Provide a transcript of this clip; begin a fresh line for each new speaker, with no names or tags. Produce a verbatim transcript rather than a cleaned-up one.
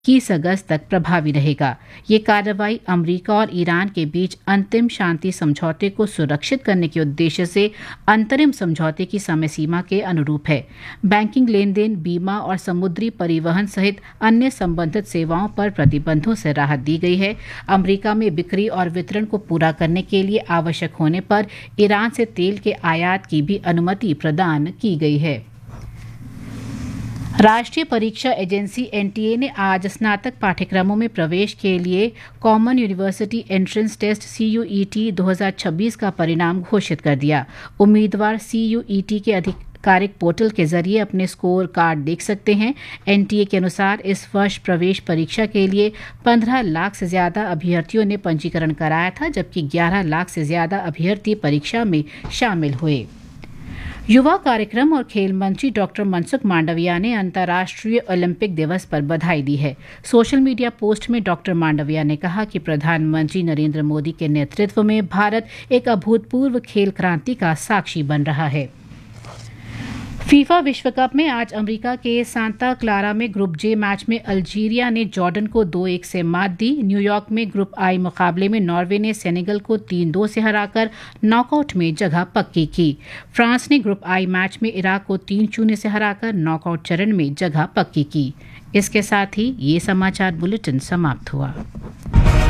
इक्कीस अगस्त तक प्रभावी रहेगा। ये कार्रवाई अमेरिका और ईरान के बीच अंतिम शांति समझौते को सुरक्षित करने के उद्देश्य से अंतरिम समझौते की समय सीमा के अनुरूप है। बैंकिंग लेन देन, बीमा और समुद्री परिवहन सहित अन्य संबंधित सेवाओं पर प्रतिबंधों से राहत दी गई है। अमेरिका में बिक्री और वितरण को पूरा करने के लिए आवश्यक होने पर ईरान से तेल के आयात की भी अनुमति प्रदान की गई है। राष्ट्रीय परीक्षा एजेंसी एन टी ए ने आज स्नातक पाठ्यक्रमों में प्रवेश के लिए common university entrance test C you E T दो हज़ार छब्बीस का परिणाम घोषित कर दिया। उम्मीदवार सी यू ई टी के आधिकारिक पोर्टल के जरिए अपने स्कोर कार्ड देख सकते हैं। एन टी ए के अनुसार इस वर्ष प्रवेश परीक्षा के लिए पंद्रह लाख से ज्यादा अभ्यर्थियों ने पंजीकरण कराया था, जबकि ग्यारह लाख से ज्यादा अभ्यर्थी परीक्षा में शामिल हुए। युवा कार्यक्रम और खेल मंत्री डॉक्टर मनसुख मांडविया ने अंतर्राष्ट्रीय ओलंपिक दिवस पर बधाई दी है। सोशल मीडिया पोस्ट में डॉक्टर मांडविया ने कहा कि प्रधानमंत्री नरेंद्र मोदी के नेतृत्व में भारत एक अभूतपूर्व खेल क्रांति का साक्षी बन रहा है। फीफा विश्व कप में आज अमेरिका के सांता क्लारा में ग्रुप जे मैच में अल्जीरिया ने जॉर्डन को दो एक से मात दी। न्यूयॉर्क में ग्रुप आई मुकाबले में नॉर्वे ने सेनेगल को तीन दो से हराकर नॉकआउट में जगह पक्की की। फ्रांस ने ग्रुप आई मैच में इराक को तीन शून्य से हराकर नॉकआउट चरण में जगह पक्की की। इसके साथ ही ये समाचार बुलेटिन समाप्त हुआ।